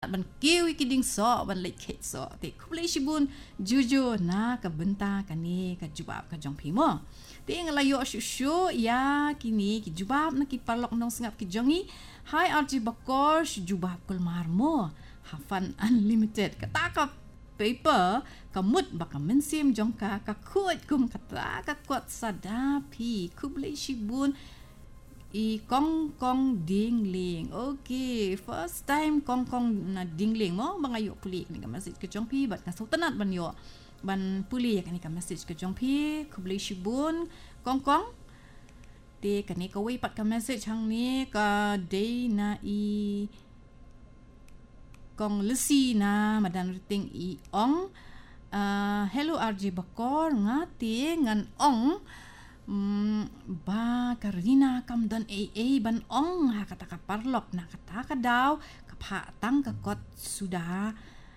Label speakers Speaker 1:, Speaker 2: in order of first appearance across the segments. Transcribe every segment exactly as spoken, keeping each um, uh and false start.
Speaker 1: ban kiwi kiding so ban lek khet so te kublai shibun juju na ka benta kani ka jubab ka jong phimo te ngalayo shushu ya kini ki jubab na ki parlok nong sngap ki jongi hai arji bakor jubab kul marmo hafan unlimited kata ka paper kamut baka mensim jongka ka kuat kum kata ka kuat sadapi kublai shibun I kong kong dingling. Okay, first time kong kong na dingling mo bangayo puli ni ka message ke jongpi bat ka sultanat ban yo ban puli ka ni ka message ke jongpi kublai shibun kong kong te ka ni ka wei pat ka message hang ni ka day na I kong lesi na madan riting I ong uh, hello R J Bakor ngati ngan ong Mm, ba karina kam dan A A ban ong ha kata ka parlok na kata ka daw kapha tang ka kot sudah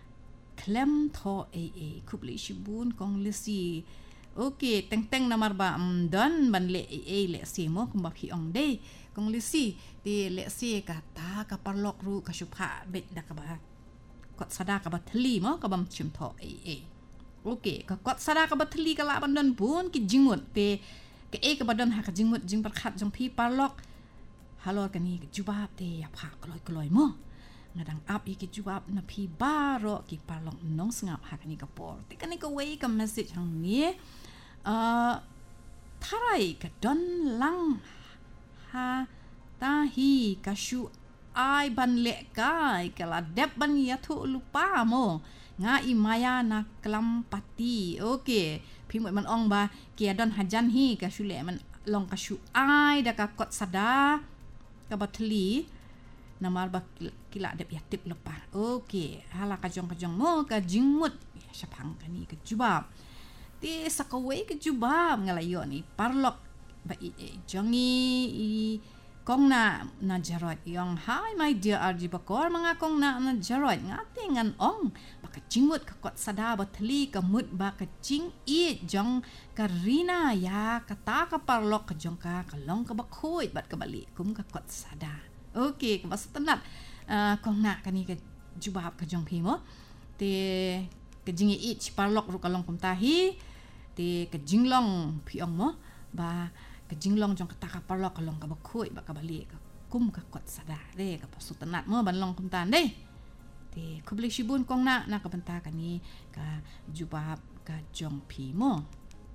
Speaker 1: klem tho A A kublai shibun kong lesi okay teng teng namar ba um, dan ban le A A le si mo kum ba hi ong dei kong lesi di le si kata ka parlok ru ka shupha bet da ka ba kot sada ka ba thli mo ka bam chim tho A A okay ka kot sada ka ba thli ka la ban dan bun ki jingmut te ke e ke badan ha ka jingmut jing perkhat jong pi parlok halor kani ke jubab te ya pha kloi kloi mo ngadang ap I ke jubab na pi baro ki parlok nong sngap ha kani ka por te kani ka wei ka message hang ni uh, tharai ka don lang ha ta hi ka shu ai ban le kai kala dep ban ya thu lupa mo nga I maya na klam pati okay phim man ong ba kia don hajan hi ka shule man long ka shu ai da ka kot sada ka batli namar ba kila dep ya tip lepa okay hala ka jong ka jong mo ka jingmut syapang kani ka jubab ti sakawe ka jubab ngalayo ni parlok ba I jongi I kong na na jarot yong hi my dear R J Bakor mga kong na na jarot ngati ngan ong baka jingmut ka kot sada batli ka mut baka jing I jong karina ya kata ka parlok ka jong ka kalong ka bakhoy bat ka bali kum ka kot sada okay ka bas tanat uh, kong na kani ka jubab ka jong phimo te ka jingi ich parlok ru kalong kum tahi te ka jinglong phiong mo ba ka jinglong jong kata ka parlok kalong ka bakhoy ba ka bali ka kum ka kot sada re ka pasutanat mo banlong kum tan de te kublai shibun kong na na ka banta kani ka jubab ka jong pi mo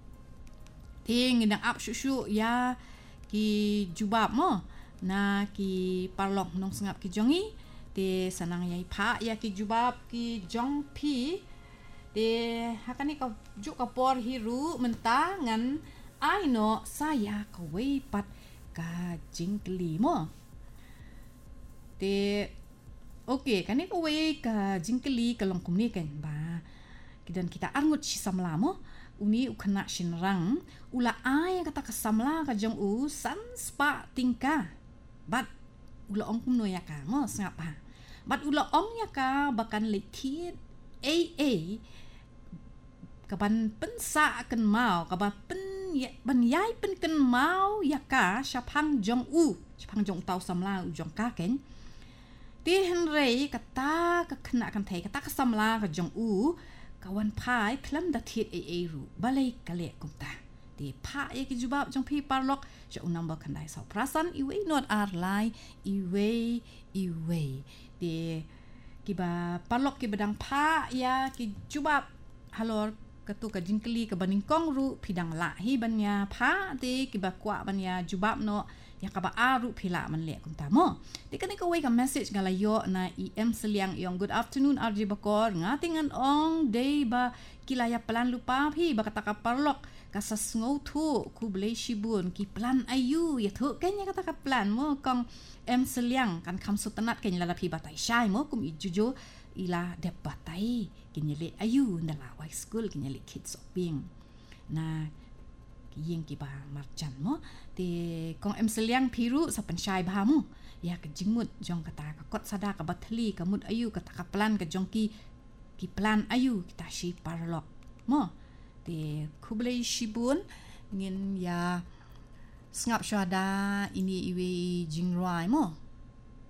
Speaker 1: ting indang ap shushu ya ki jubab mo na ki parlok nong sngap ki jongi te sanang yai pha ya ki jubab ki jong pi te hakani ka ju ka por hiru mentangan I know saya kawai pat ka jingkli mo te okay kani kawai ka jingkli kalong kumni kan ba kidan kita arngut si samla mo uni ukana shinrang ula ai kata ka samla ka jong u san spa tingka bat ula ong kumno ya ka mo ngapa bat ula ong ya ka bakan lekit A A kaban pensa akan mau kaban pen ya ban yai pen kan mau ya ka syapang jong u syapang jong tau samla u jong ka ken ti henrei kata ka khna kan thai kata ka samla ka jong u kawan pai klam da thit a a ru balai kale kum ta ti pha ye ki jubab jong pi parlok ja u number kan dai sau prasan i we not ar lai i we i we ti ki ba parlok ki badang pha ya ki jubab halor katu ka jingkli ka baning kong ru pidang la hi banya pha te ki ba kwa banya jubab no ya ka ba aru phila man le kum ta mo te kan ka wai ka message ngala yo na I M seliang yong good afternoon R J Bakor ngatingan ong day ba kilaya plan lupa phi ba kata ka parlok ka sasngau thu kublai shibun ki plan ayu ya thu kanya kata ka plan mo kong M seliang kan kam sutanat kanya la phi batai shai mo kum ijujo ila de batai kinyele ayu ndala high school kinyele kids shopping na kiyeng ki ba marchan mo te kong em seliang phiru sa panshai ba mo ya ka jingmut jong kata ka kot sada ka bathli ka mud ayu kata ka plan ka jong ki ki plan ayu kita shi parlok mo te kublai shibun ngin ya sngap shada ini iwe jingrai mo